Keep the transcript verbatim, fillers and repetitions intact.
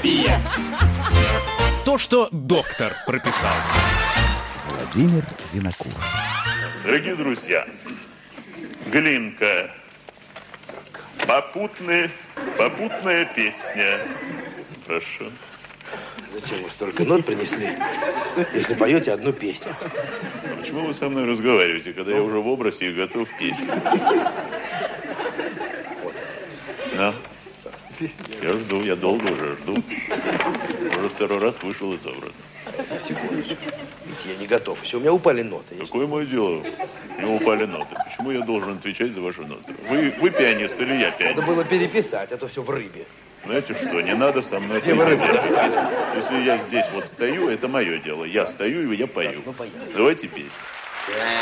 терапия. То, что доктор прописал. Владимир Винокур. Дорогие друзья, Глинка. Попутный, попутная песня. Прошу. Зачем вы столько нот принесли, если поете одну песню? А почему вы со мной разговариваете, когда я уже в образе и готов петь? Вот. Да. Я жду, я долго уже жду. Уже второй раз вышел из образа. Секундочку. Ведь я не готов. Еще у меня упали ноты. Какое мое дело? Не упали ноты. Почему я должен отвечать за ваши ноты? Вы, вы пианист или я пианист? Надо было переписать, а то все в рыбе. Знаете что, не надо со мной Где вы рыбу если, если я здесь вот стою, это мое дело. Я стою и я пою. Так, ну, поехали. Давайте петь.